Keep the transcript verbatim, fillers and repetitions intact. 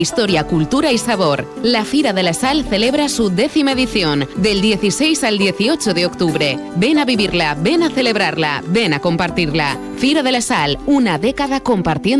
Historia, cultura y sabor. La Fira de la Sal celebra su décima edición, del dieciséis al dieciocho de octubre. Ven a vivirla, ven a celebrarla, ven a compartirla. Fira de la Sal, una década compartiendo